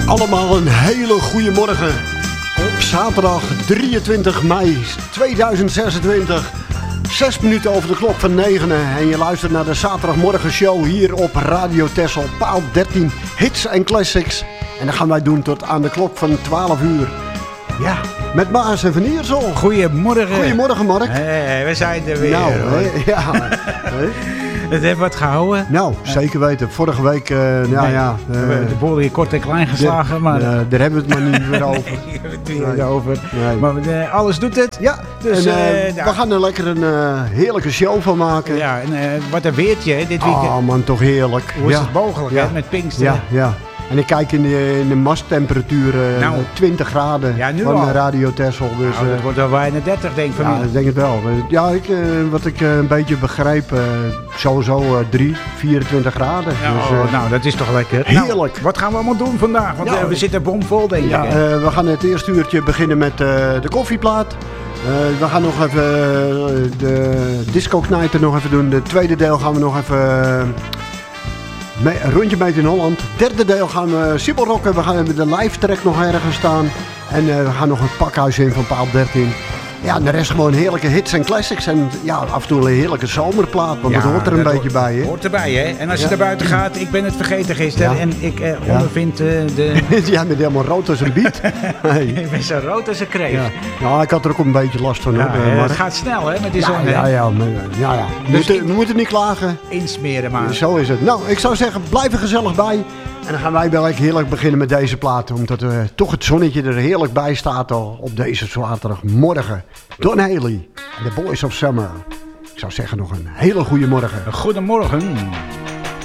Allemaal een hele goede morgen. Op zaterdag 23 mei 2026. 6 minuten over de klok van 9. En je luistert naar de zaterdagmorgen show hier op Radio Texel. Paal 13 hits en classics. En dat gaan wij doen tot aan de klok van 12 uur. Ja, met Maas en Van Iersel. Goedemorgen. Goedemorgen, Mark. Hey, we zijn er weer. Nou, ja. Het heeft wat gehouden. Nou, zeker weten. Vorige week, we hebben de boel hier kort en klein geslagen. Maar daar hebben we het maar niet meer over. Nee, we hebben het niet over. Nee. Maar alles doet het. Ja, dus we gaan er lekker een heerlijke show van maken. Ja, en wat een weertje hè, dit weekend. Oh man, toch heerlijk. Hoe is het mogelijk hè, met Pinksteren? Ja, ja. En ik kijk in de masttemperatuur 20 graden van Radio Texel. Dus, dat wordt wel bijna 30 denk ik van ja, ik denk het wel. Ja, wat ik een beetje begrijp, sowieso 24 graden. Ja, dus, nou, dat is toch lekker. Heerlijk. Nou, wat gaan we allemaal doen vandaag? Want we zitten bomvol denk ik. Ja, we gaan het eerste uurtje beginnen met de koffieplaat. We gaan nog even de disco-knijter nog even doen. De tweede deel gaan we nog even... een rondje mee in Holland. Derde deel gaan we sibbelrocken. We gaan de live track nog ergens staan. En we gaan nog een pakhuis in van paal 13. Ja, en de rest gewoon heerlijke hits en classics. En ja, af en toe een heerlijke zomerplaat. Want dat hoort er een beetje bij, hè? Hoort erbij, hè? En als je naar buiten gaat, ik ben het vergeten gisteren. Ja. En ik ondervind de... Jij bent helemaal rood als een biet. Hey. Ik ben zo rood als een kreeft. Ja. Nou, ik had er ook een beetje last van. Ja, het gaat snel, hè? Met die zon, ja. Dus we moeten niet klagen. Insmeren maar. Zo is het. Nou, ik zou zeggen, blijf er gezellig bij. En dan gaan wij wel heerlijk beginnen met deze plaat. Omdat toch het zonnetje er heerlijk bij staat al op deze zaterdagmorgen. Don Haley, The Boys of Summer. Ik zou zeggen nog een hele goede morgen. Goedemorgen.